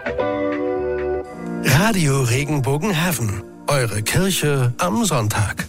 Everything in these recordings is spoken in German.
Radio Regenbogen Heaven, eure Kirche am Sonntag.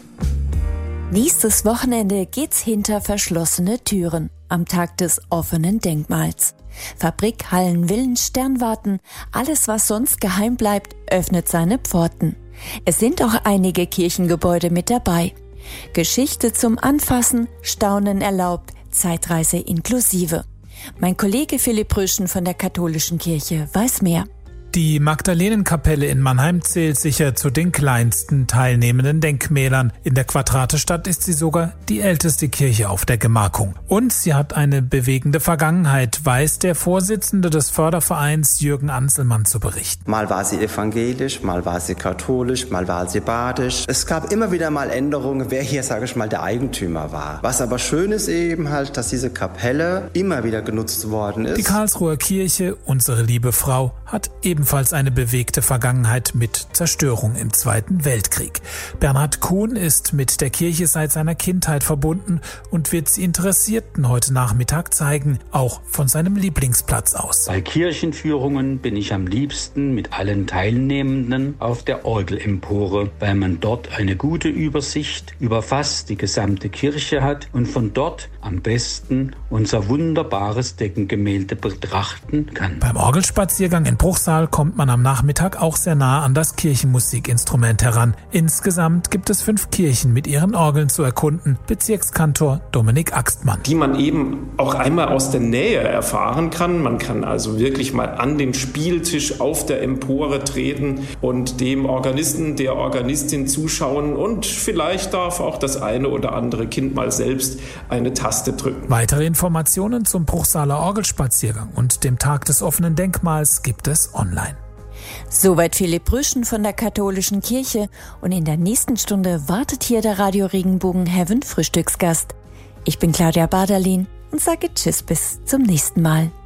Nächstes Wochenende geht's hinter verschlossene Türen am Tag des offenen Denkmals. Fabrik, Hallen, Villen, Sternwarten, alles was sonst geheim bleibt, öffnet seine Pforten. Es sind auch einige Kirchengebäude mit dabei. Geschichte zum Anfassen, Staunen erlaubt, Zeitreise inklusive. Mein Kollege Philipp Rüschen von der Katholischen Kirche weiß mehr. Die Magdalenenkapelle in Mannheim zählt sicher zu den kleinsten teilnehmenden Denkmälern. In der Quadratestadt ist sie sogar die älteste Kirche auf der Gemarkung. Und sie hat eine bewegende Vergangenheit, weiß der Vorsitzende des Fördervereins Jürgen Anselmann zu berichten. Mal war sie evangelisch, mal war sie katholisch, mal war sie badisch. Es gab immer wieder mal Änderungen, wer hier, sage ich mal, der Eigentümer war. Was aber schön ist eben halt, dass diese Kapelle immer wieder genutzt worden ist. Die Karlsruher Kirche, unsere liebe Frau, hat ebenfalls eine bewegte Vergangenheit mit Zerstörung im Zweiten Weltkrieg. Bernhard Kuhn ist mit der Kirche seit seiner Kindheit verbunden und wird sie Interessierten heute Nachmittag zeigen, auch von seinem Lieblingsplatz aus. Bei Kirchenführungen bin ich am liebsten mit allen Teilnehmenden auf der Orgelempore, weil man dort eine gute Übersicht über fast die gesamte Kirche hat und von dort am besten unser wunderbares Deckengemälde betrachten kann. Beim Orgelspaziergang in Bruchsal kommt man am Nachmittag auch sehr nah an das Kirchenmusikinstrument heran. Insgesamt gibt es 5 Kirchen mit ihren Orgeln zu erkunden. Bezirkskantor Dominik Axtmann. Die man eben auch einmal aus der Nähe erfahren kann. Man kann also wirklich mal an den Spieltisch auf der Empore treten und dem Organisten, der Organistin zuschauen und vielleicht darf auch das eine oder andere Kind mal selbst eine Taste drücken. Weitere Informationen zum Bruchsaler Orgelspaziergang und dem Tag des offenen Denkmals gibt es online. Soweit Philipp Rüschen von der Katholischen Kirche und in der nächsten Stunde wartet hier der Radio Regenbogen Heaven Frühstücksgast. Ich bin Claudia Baderlin und sage Tschüss bis zum nächsten Mal.